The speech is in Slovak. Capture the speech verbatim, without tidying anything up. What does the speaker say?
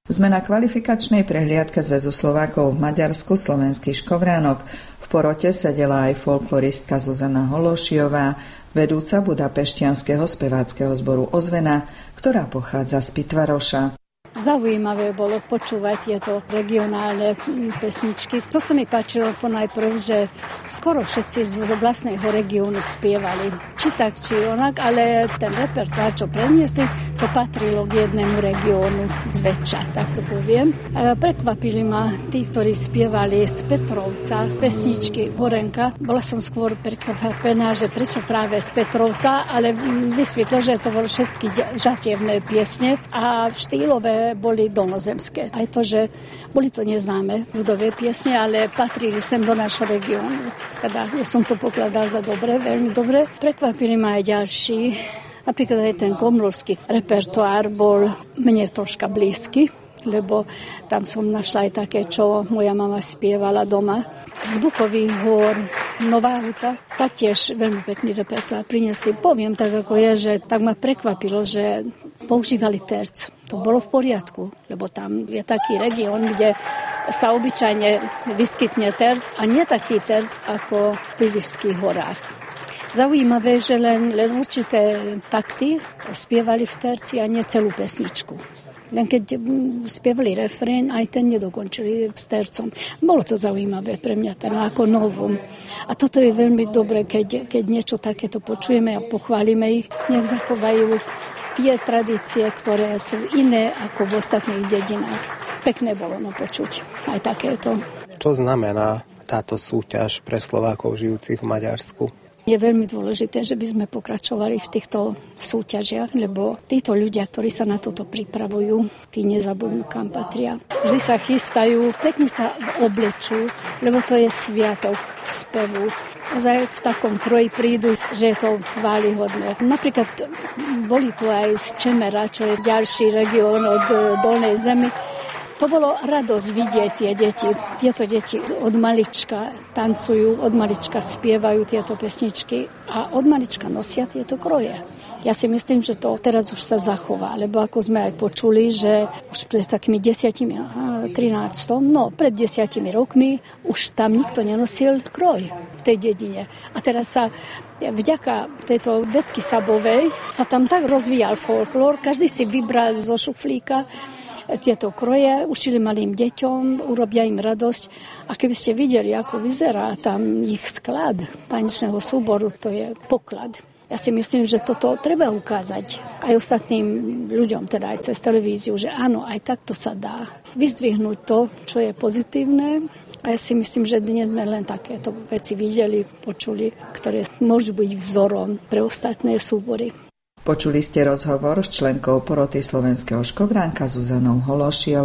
Sme na kvalifikačnej prehliadke Zväzu Slovákov v Maďarsku Slovenský škovránok. V porote sedela aj folkloristka Zuzana Hološiová, vedúca budapešťanského speváckeho zboru Ozvena, ktorá pochádza z Pitvaroša. Zaujímavé bolo počúvať tieto regionálne pesničky. To sa mi páčilo ponajprv, že skoro všetci z vlastného regiónu spievali. Či tak, či onak, ale ten repertoár, čo predniesli, to patrilo k jednému regiónu zväčša, tak to poviem. A prekvapili ma tí, ktorí spievali z Petrovca pesničky Horenka. Bola som skôr prekvapená, že prečo práve z Petrovca, ale vysvetlo, že to boli všetky žatievné piesne a štýlové boli dolnozemské. Aj to, že boli to neznáme ľudové piesne, ale patrili sem do nášho regiónu. Teda ja som to pokladal za dobre, veľmi dobre. Prekvapili ma aj ďalší. Napríklad aj ten komorský repertoár bol mne troška blízky, lebo tam som našla aj také, čo moja mama spievala doma. Z Bukových hôr, Nová Huta, taktiež veľmi pekný repertoár priniesli. Poviem tak, ako je, že tak ma prekvapilo, že používali terc. To bolo v poriadku, lebo tam je taký región, kde sa obyčajne vyskytne terc a nie taký terc ako v Pilivských horách. Zaujímavé, že len, len určité takty spievali v terci a nie celú pesničku. Len keď spievali refrén, aj ten nedokončili s tercom. Bolo to zaujímavé pre mňa, teda ako novom. A toto je veľmi dobre, keď, keď niečo takéto počujeme a pochválime ich, nech zachovajú tie tradície, ktoré sú iné ako v ostatných dedinách. Pekné bolo no počuť aj takéto. Čo znamená táto súťaž pre Slovákov žijúcich v Maďarsku? Je veľmi dôležité, že by sme pokračovali v týchto súťažiach, lebo títo ľudia, ktorí sa na toto pripravujú, tí nezabudnú, kam patria. Vždy sa chystajú, pekne sa oblečú, lebo to je sviatok spevu. Ozaj v takom kroji prídu, že je to chválihodné. Napríklad boli tu aj z Čemera, čo je ďalší región od Dolnej Zemi. To bolo radosť vidieť tie deti. Tieto deti od malička tancujú, od malička spievajú tieto pesničky a od malička nosia tieto kroje. Ja si myslím, že to teraz už sa zachová, lebo ako sme aj počuli, že už pred takými desiatimi, trináctom, no pred desiatimi rokmi už tam nikto nenosil kroj v tej dedine. A teraz sa vďaka tejto Betky Sabovej sa tam tak rozvíjal folklór, každý si vybral zo šuflíka tieto kroje, učili malým deťom, urobia im radosť. A keby ste videli, ako vyzerá tam ich sklad tanečného súboru, to je poklad. Ja si myslím, že toto treba ukázať aj ostatným ľuďom, teda aj cez televíziu, že áno, aj takto sa dá vyzdvihnúť to, čo je pozitívne. A ja si myslím, že dnes sme len takéto veci videli, počuli, ktoré môžu byť vzorom pre ostatné súbory. Počuli ste rozhovor s členkou poroty slovenského škovránka Zuzanou Hološiovou.